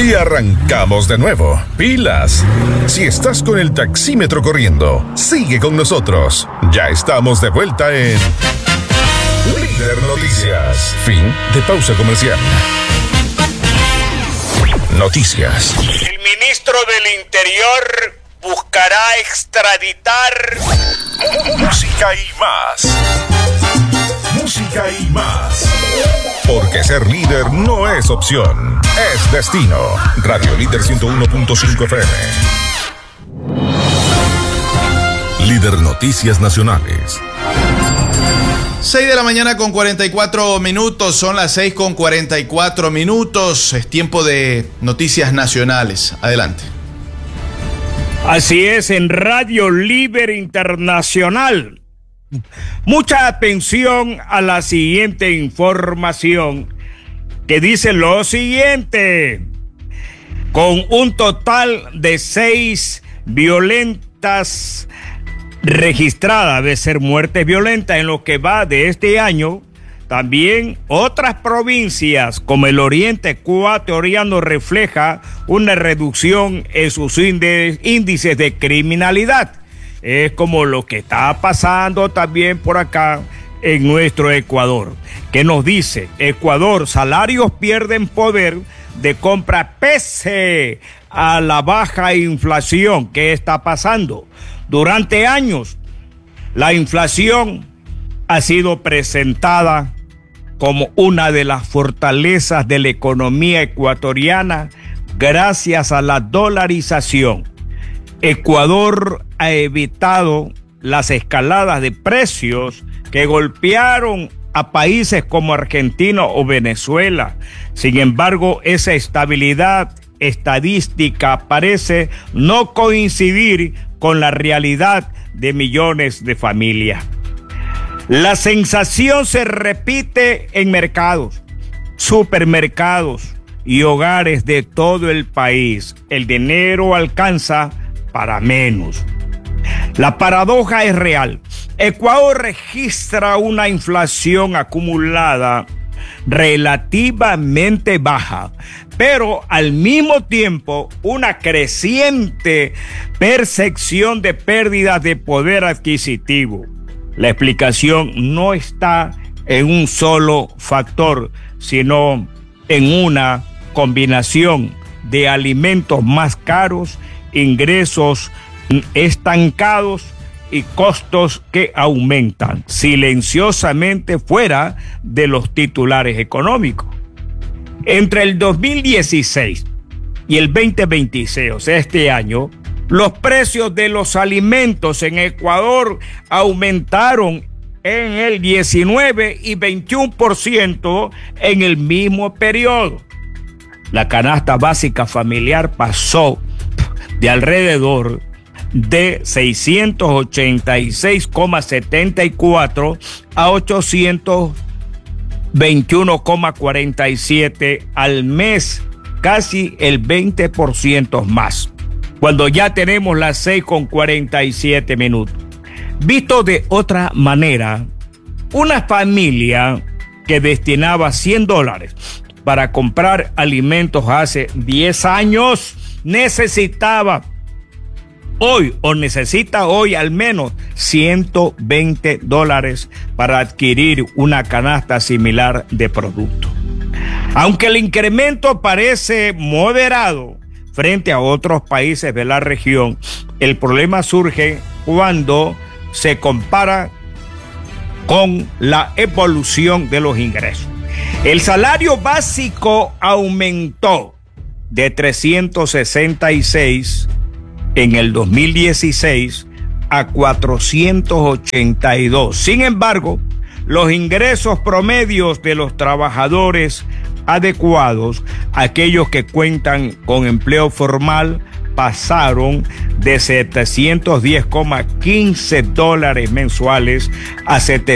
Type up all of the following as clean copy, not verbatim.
Y arrancamos de nuevo. ¡Pilas! Si estás con el taxímetro corriendo, sigue con nosotros. Ya estamos de vuelta en Líder Noticias. Fin de pausa comercial. Noticias. El ministro del Interior buscará extraditar. Música y más. Música y más. Porque ser líder no es opción, es destino. Radio Líder 101.5 FM. Líder Noticias Nacionales. 6 de la mañana con 44 minutos, son las 6 con 44 minutos, es tiempo de noticias nacionales. Adelante. Así es, en Radio Líder Internacional. Mucha atención a la siguiente información que dice lo siguiente. Con un total de 6 violentas registradas, debe ser muertes violentas en lo que va de este año, también otras provincias como el oriente ecuatoriano refleja una reducción en sus índices de criminalidad. Es como lo que está pasando también por acá en nuestro Ecuador. ¿Qué nos dice? Ecuador, salarios pierden poder de compra pese a la baja inflación. ¿Qué está pasando? Durante años, la inflación ha sido presentada como una de las fortalezas de la economía ecuatoriana gracias a la dolarización. Ecuador ha evitado las escaladas de precios que golpearon a países como Argentina o Venezuela. Sin embargo, esa estabilidad estadística parece no coincidir con la realidad de millones de familias. La sensación se repite en mercados, supermercados y hogares de todo el país. El dinero alcanza para menos. La paradoja es real. Ecuador registra una inflación acumulada relativamente baja, pero al mismo tiempo una creciente percepción de pérdidas de poder adquisitivo. La explicación no está en un solo factor, sino en una combinación de alimentos más caros, ingresos estancados y costos que aumentan silenciosamente fuera de los titulares económicos. Entre el 2016 y el 2026, o sea, este año, los precios de los alimentos en Ecuador aumentaron en el 19 y 21% en el mismo periodo. La canasta básica familiar pasó de alrededor de 686,74 a 821,47 al mes, casi el 20% más. Cuando ya tenemos las 6:47 minutos. Visto de otra manera, una familia que destinaba $100 para comprar alimentos hace 10 años necesita hoy al menos $120 para adquirir una canasta similar de productos. Aunque el incremento parece moderado frente a otros países de la región, el problema surge cuando se compara con la evolución de los ingresos. El salario básico aumentó de 366 en el 2016 a 482. Sin embargo, los ingresos promedios de los trabajadores adecuados, aquellos que cuentan con empleo formal, pasaron de $710,15 mensuales a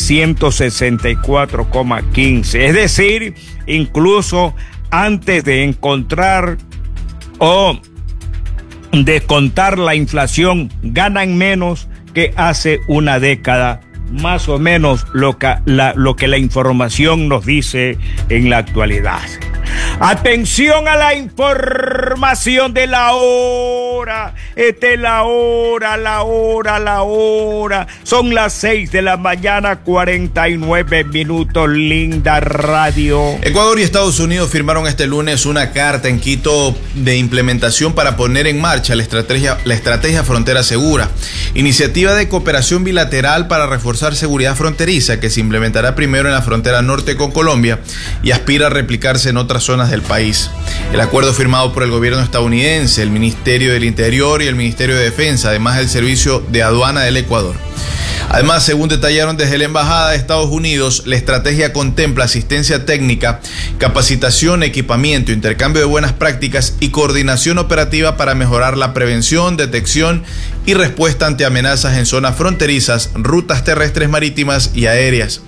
$764,15. Es decir, incluso antes de encontrar o descontar la inflación, ganan menos que hace una década, más o menos lo que la información nos dice en la actualidad. Atención a la información de la hora. Esta es la hora. Son las 6 de la mañana, 49 minutos, linda radio. Ecuador y Estados Unidos firmaron este lunes una carta en Quito de implementación para poner en marcha la estrategia Frontera Segura, iniciativa de cooperación bilateral para reforzar seguridad fronteriza que se implementará primero en la frontera norte con Colombia y aspira a replicarse en otras zonas del país. El acuerdo firmado por el gobierno estadounidense, el Ministerio del Interior y el Ministerio de Defensa, además del Servicio de Aduana del Ecuador. Además, según detallaron desde la Embajada de Estados Unidos, la estrategia contempla asistencia técnica, capacitación, equipamiento, intercambio de buenas prácticas y coordinación operativa para mejorar la prevención, detección y respuesta ante amenazas en zonas fronterizas, rutas terrestres, marítimas y aéreas.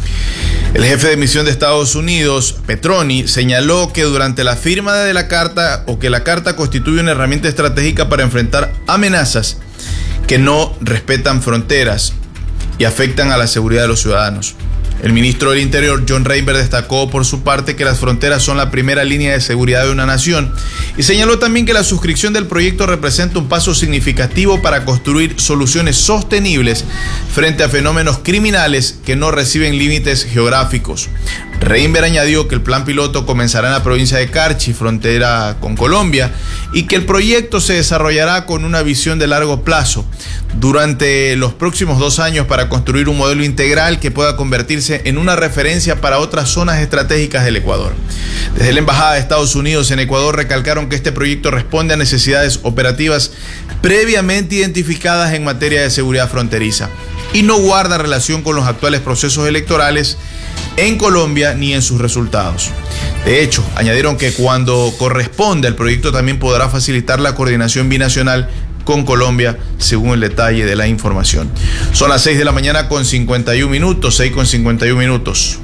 El jefe de misión de Estados Unidos, Petroni, señaló que durante la firma de la carta la carta constituye una herramienta estratégica para enfrentar amenazas que no respetan fronteras y afectan a la seguridad de los ciudadanos. El ministro del Interior, John Reinberg, destacó por su parte que las fronteras son la primera línea de seguridad de una nación y señaló también que la suscripción del proyecto representa un paso significativo para construir soluciones sostenibles frente a fenómenos criminales que no reciben límites geográficos. Reinberg añadió que el plan piloto comenzará en la provincia de Carchi, frontera con Colombia, y que el proyecto se desarrollará con una visión de largo plazo durante los próximos 2 años para construir un modelo integral que pueda convertirse en una referencia para otras zonas estratégicas del Ecuador. Desde la Embajada de Estados Unidos en Ecuador recalcaron que este proyecto responde a necesidades operativas previamente identificadas en materia de seguridad fronteriza y no guarda relación con los actuales procesos electorales en Colombia ni en sus resultados. De hecho, añadieron que cuando corresponde, el proyecto también podrá facilitar la coordinación binacional con Colombia, según el detalle de la información. Son las 6 de la mañana con 51 minutos, 6:51 minutos.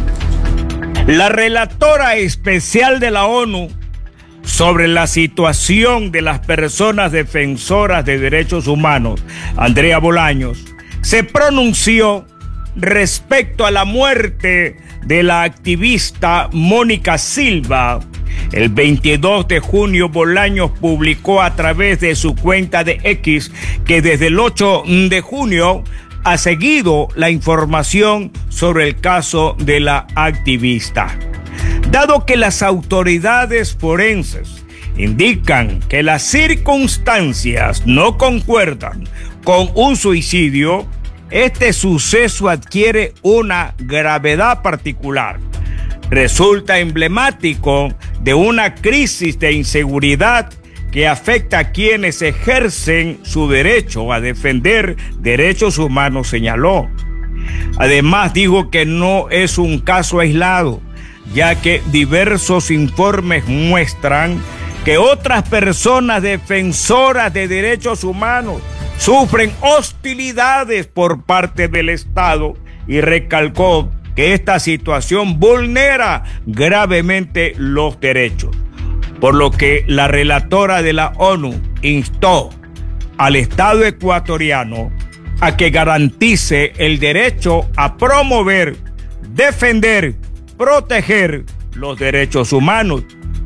La relatora especial de la ONU sobre la situación de las personas defensoras de derechos humanos, Andrea Bolaños, se pronunció respecto a la muerte de la activista Mónica Silva. El 22 de junio, Bolaños publicó a través de su cuenta de X que desde el 8 de junio ha seguido la información sobre el caso de la activista. Dado que las autoridades forenses indican que las circunstancias no concuerdan con un suicidio, este suceso adquiere una gravedad particular. Resulta emblemático de una crisis de inseguridad que afecta a quienes ejercen su derecho a defender derechos humanos, señaló. Además, dijo que no es un caso aislado, ya que diversos informes muestran que otras personas defensoras de derechos humanos sufren hostilidades por parte del Estado y recalcó que esta situación vulnera gravemente los derechos, por lo que la relatora de la ONU instó al Estado ecuatoriano a que garantice el derecho a promover, defender, proteger los derechos humanos,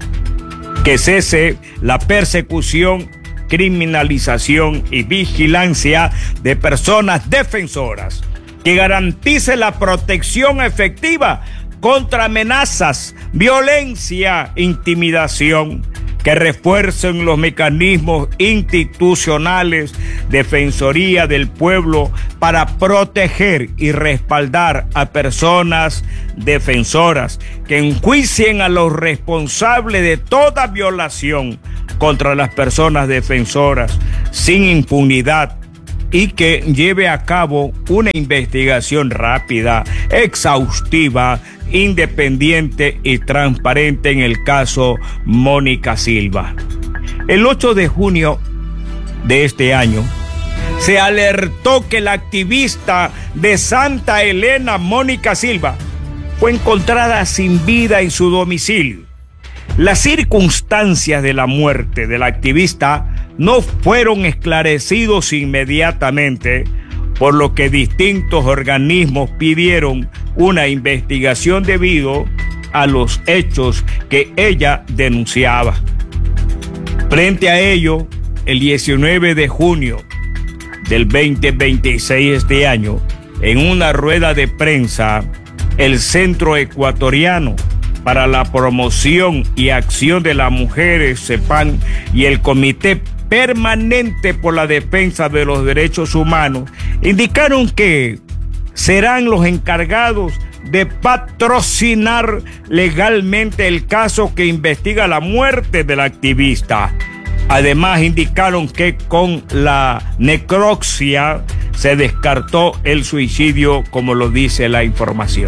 que cese la persecución, criminalización y vigilancia de personas defensoras, que garantice la protección efectiva contra amenazas, violencia, intimidación, que refuercen los mecanismos institucionales, defensoría del pueblo para proteger y respaldar a personas defensoras, que enjuicien a los responsables de toda violación contra las personas defensoras sin impunidad y que lleve a cabo una investigación rápida, exhaustiva, independiente y transparente en el caso Mónica Silva. El 8 de junio de este año se alertó que la activista de Santa Elena, Mónica Silva, fue encontrada sin vida en su domicilio. Las circunstancias de la muerte de la activista no fueron esclarecidos inmediatamente, por lo que distintos organismos pidieron una investigación debido a los hechos que ella denunciaba. Frente a ello, el 19 de junio del 2026 este año, en una rueda de prensa, el Centro Ecuatoriano para la Promoción y Acción de las Mujeres, CEPAN, y el Comité Permanente por la Defensa de los Derechos Humanos indicaron que serán los encargados de patrocinar legalmente el caso que investiga la muerte del activista. Además, indicaron que con la necropsia se descartó el suicidio, como lo dice la información.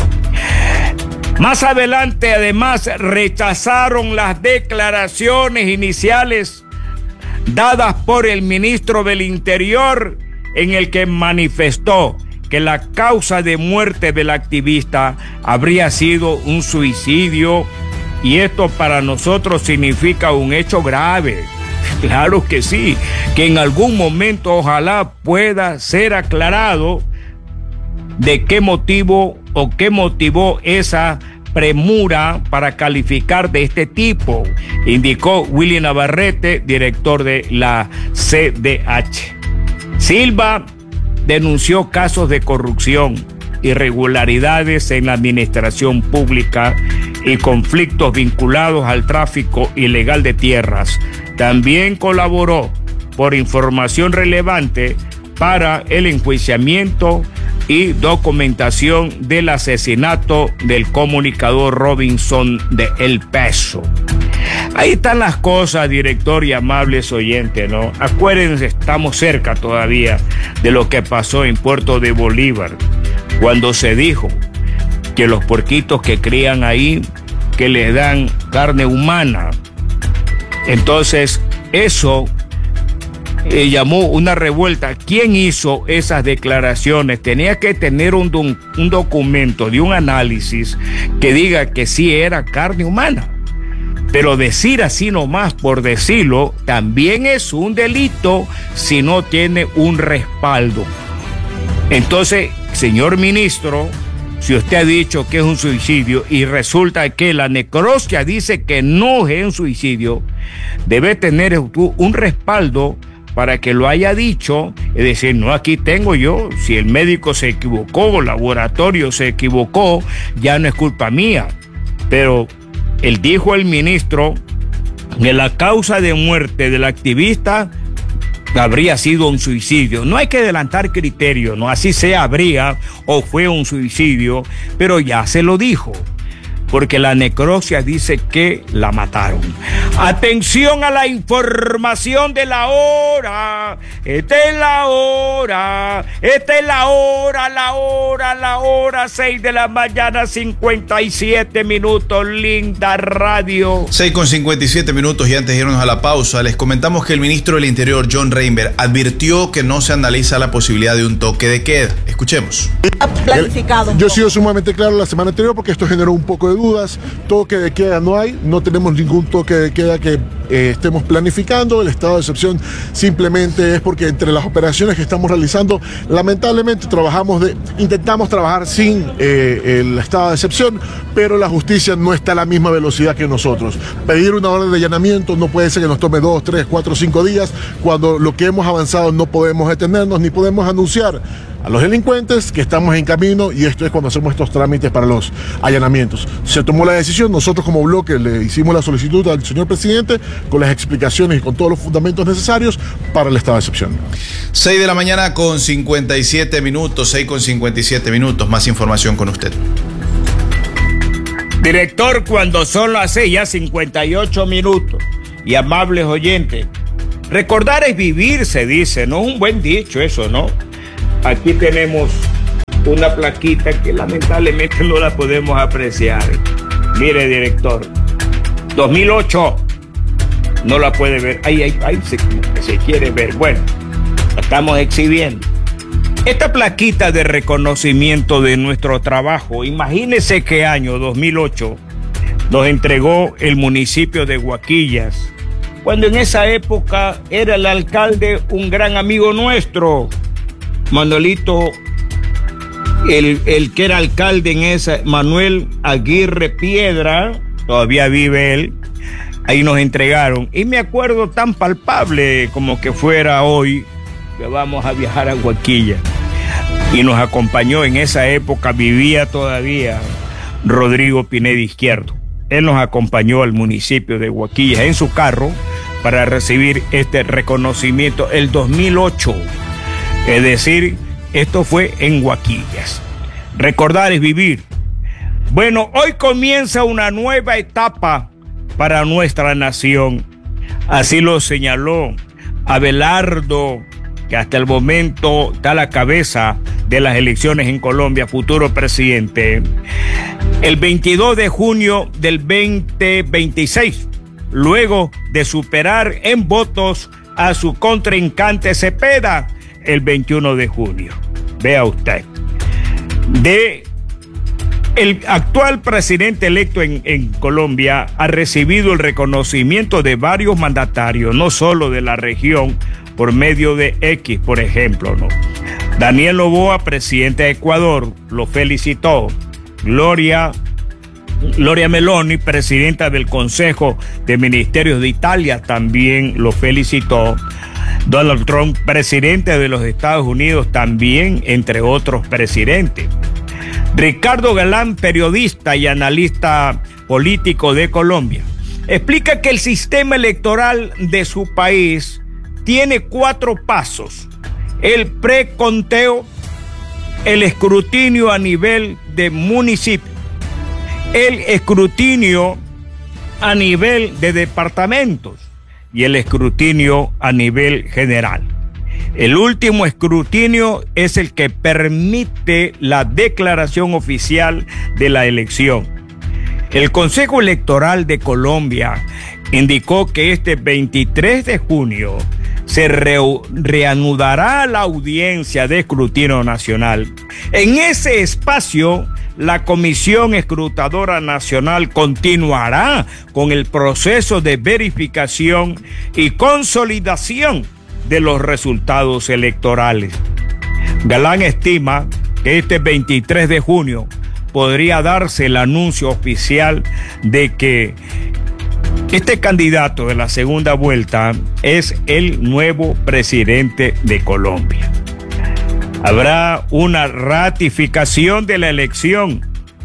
Más adelante, además, rechazaron las declaraciones iniciales dadas por el ministro del Interior, en el que manifestó que la causa de muerte del activista habría sido un suicidio, y esto para nosotros significa un hecho grave. Claro que sí, que en algún momento ojalá pueda ser aclarado de qué motivo o qué motivó esa premura para calificar de este tipo, indicó Willy Navarrete, director de la CDH. Silva denunció casos de corrupción, irregularidades en la administración pública y conflictos vinculados al tráfico ilegal de tierras. También colaboró por información relevante para el enjuiciamiento y documentación del asesinato del comunicador Robinson de El Peso. Ahí están las cosas, director y amables oyentes, ¿no? Acuérdense, estamos cerca todavía de lo que pasó en Puerto de Bolívar, cuando se dijo que los porquitos que crían ahí, que les dan carne humana. Entonces, eso llamó una revuelta. ¿Quién hizo esas declaraciones? Tenía que tener un documento de un análisis que diga que sí era carne humana. Pero decir así nomás por decirlo también es un delito si no tiene un respaldo. Entonces, señor ministro, si usted ha dicho que es un suicidio y resulta que la necropsia dice que no es un suicidio, debe tener un respaldo para que lo haya dicho, es decir, no, aquí tengo yo, si el médico se equivocó, el laboratorio se equivocó, ya no es culpa mía. Pero él dijo, el ministro, que la causa de muerte del activista habría sido un suicidio. No hay que adelantar criterios, no, así sea, habría o fue un suicidio, pero ya se lo dijo, porque la necropsia dice que la mataron. Atención a la información de la hora. Esta es la hora. Esta es la hora 6 de la mañana, 57 minutos, linda radio. 6:57 y antes de irnos a la pausa, les comentamos que el ministro del Interior, John Reinberg, advirtió que no se analiza la posibilidad de un toque de queda. Escuchemos. Planificado. Yo he sido sumamente claro la semana anterior porque esto generó un poco de dudas. Toque de queda no hay, no tenemos ningún toque de queda que estemos planificando. El estado de excepción simplemente es porque entre las operaciones que estamos realizando, lamentablemente intentamos trabajar sin el estado de excepción, pero la justicia no está a la misma velocidad que nosotros. Pedir una orden de allanamiento no puede ser que nos tome 2, 3, 4, 5 días, cuando lo que hemos avanzado no podemos detenernos ni podemos anunciar a los delincuentes que estamos en camino, y esto es cuando hacemos estos trámites para los allanamientos. Se tomó la decisión, nosotros como bloque le hicimos la solicitud al señor presidente con las explicaciones y con todos los fundamentos necesarios para el estado de excepción. 6 de la mañana con 57 minutos, 6:57 minutos, más información con usted. Director, cuando son las 6:58 minutos, y amables oyentes, recordar es vivir, se dice, ¿no? Un buen dicho eso, ¿no? Aquí tenemos una plaquita que lamentablemente no la podemos apreciar. Mire, director, 2008, no la puede ver. Ahí se quiere ver. Bueno, la estamos exhibiendo. Esta plaquita de reconocimiento de nuestro trabajo, imagínese qué año, 2008, nos entregó el municipio de Guaquillas, cuando en esa época era el alcalde un gran amigo nuestro, Manuelito el que era alcalde en esa, Manuel Aguirre Piedra, todavía vive él, ahí nos entregaron. Y me acuerdo tan palpable como que fuera hoy que vamos a viajar a Huaquilla. Y nos acompañó en esa época, vivía todavía Rodrigo Pineda Izquierdo. Él nos acompañó al municipio de Huaquilla en su carro para recibir este reconocimiento el 2008. Es decir, esto fue en Huaquillas. Recordar es vivir. Bueno, hoy comienza una nueva etapa para nuestra nación. Así lo señaló Abelardo, que hasta el momento está a la cabeza de las elecciones en Colombia, futuro presidente. El 22 de junio del 2026, luego de superar en votos a su contrincante Cepeda, el 21 de junio. Vea usted. El actual presidente electo en Colombia ha recibido el reconocimiento de varios mandatarios, no solo de la región, por medio de X, por ejemplo, ¿no? Daniel Noboa, presidente de Ecuador, lo felicitó. Gloria Meloni, presidenta del Consejo de Ministerios de Italia, también lo felicitó. Donald Trump, presidente de los Estados Unidos, también, entre otros presidentes. Ricardo Galán, periodista y analista político de Colombia, explica que el sistema electoral de su país tiene 4 pasos: el preconteo, el escrutinio a nivel de municipio, el escrutinio a nivel de departamentos y el escrutinio a nivel general. El último escrutinio es el que permite la declaración oficial de la elección. El Consejo Electoral de Colombia indicó que este 23 de junio se reanudará la audiencia de escrutinio nacional. En ese espacio, la Comisión Escrutadora Nacional continuará con el proceso de verificación y consolidación de los resultados electorales. Galán estima que este 23 de junio podría darse el anuncio oficial de que este candidato de la segunda vuelta es el nuevo presidente de Colombia. Habrá una ratificación de la elección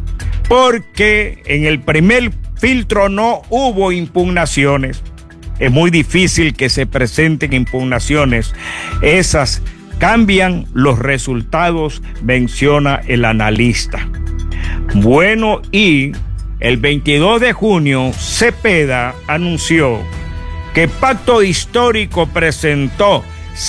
porque en el primer filtro no hubo impugnaciones. Es muy difícil que se presenten impugnaciones. Esas cambian los resultados, menciona el analista. Bueno, y el 22 de junio, Cepeda anunció que Pacto Histórico presentó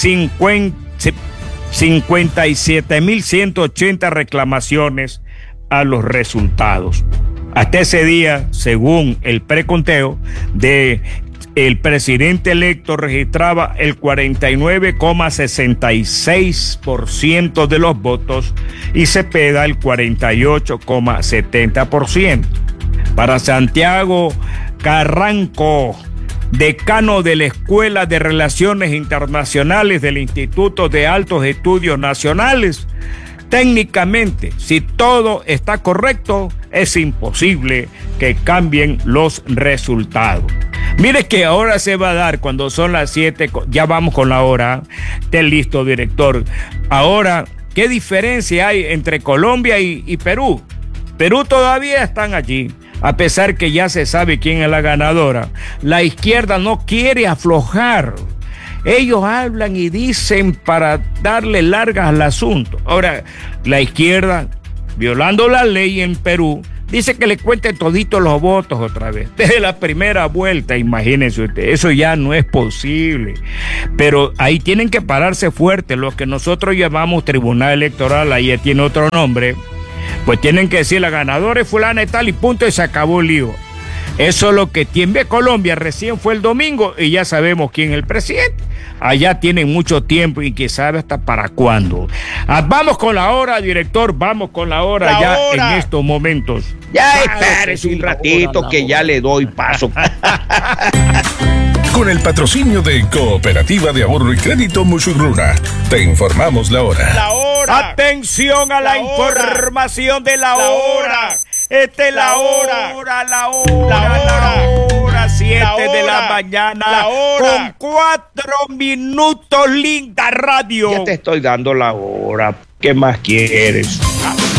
57.180 reclamaciones a los resultados. Hasta ese día, según el preconteo, el presidente electo registraba el 49,66% de los votos y Cepeda el 48,70%. Para Santiago Carranco, decano de la Escuela de Relaciones Internacionales del Instituto de Altos Estudios Nacionales, técnicamente, si todo está correcto, es imposible que cambien los resultados. Mire que ahora se va a dar cuando son las 7, ya vamos con la hora. Esté listo, director. Ahora, ¿qué diferencia hay entre Colombia y Perú? Perú todavía están allí, a pesar que ya se sabe quién es la ganadora. La izquierda no quiere aflojar. Ellos hablan y dicen para darle largas al asunto. Ahora, la izquierda, violando la ley en Perú, dice que le cuenten toditos los votos otra vez. Desde la primera vuelta, imagínense ustedes, eso ya no es posible. Pero ahí tienen que pararse fuerte. Lo que nosotros llamamos Tribunal Electoral, ahí tiene otro nombre, pues tienen que decir la ganadora es fulana y tal y punto, y se acabó el lío. Eso es lo que tiene Colombia. Recién fue el domingo y ya sabemos quién es el presidente. Allá tienen mucho tiempo y que sabe hasta para cuándo. Vamos con la hora, director, vamos con la hora ya en estos momentos. Ya espérese un ratito que ya le doy paso. Con el patrocinio de Cooperativa de Ahorro y Crédito Musurruna, te informamos la hora. La hora. hora. Atención a la información de la hora. Esta es la hora, 7 de la mañana, con 4 minutos, linda radio. Ya te estoy dando la hora. ¿Qué más quieres?